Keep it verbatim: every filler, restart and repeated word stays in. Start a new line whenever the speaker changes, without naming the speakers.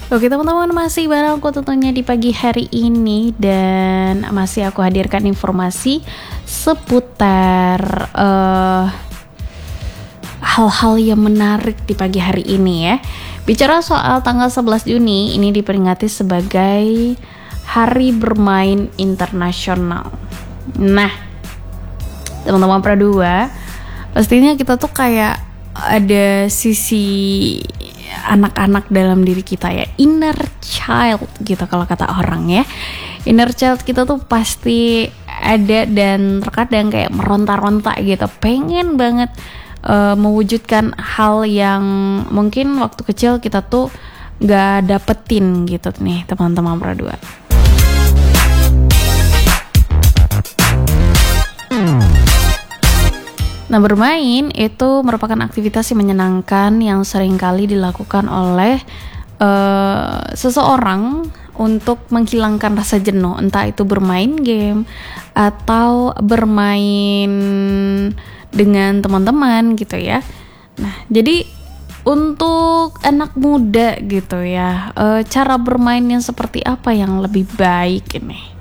Oke teman-teman, masih bareng aku tentunya di pagi hari ini, dan masih aku hadirkan informasi seputar uh, hal-hal yang menarik di pagi hari ini ya. Bicara soal tanggal sebelas Juni, ini diperingati sebagai Hari Bermain Internasional. Nah, teman-teman Pradua, pastinya kita tuh kayak ada sisi anak-anak dalam diri kita ya, inner child gitu kalau kata orang ya. Inner child kita tuh pasti ada dan terkadang kayak meronta-ronta gitu, pengen banget uh, mewujudkan hal yang mungkin waktu kecil kita tuh gak dapetin gitu nih teman-teman Pradua. Nah, bermain itu merupakan aktivitas yang menyenangkan yang seringkali dilakukan oleh uh, seseorang untuk menghilangkan rasa jenuh, entah itu bermain game atau bermain dengan teman-teman gitu ya. Nah, jadi untuk anak muda gitu ya, uh, cara bermain yang seperti apa yang lebih baik ini?